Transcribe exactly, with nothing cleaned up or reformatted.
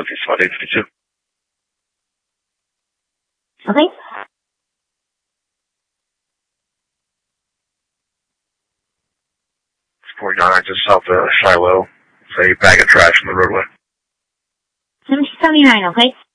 Northeast five eight fifty-two. Okay. forty-nine, just south of Shiloh. It's a bag of trash on the roadway. seventeen seventy-nine, okay?